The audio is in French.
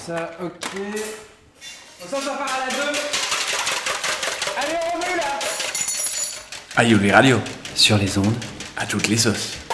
Ça, ok. On s'en part à la 2. Allez, on veut là. Aïe, Radio. Sur les ondes. À toutes les sauces.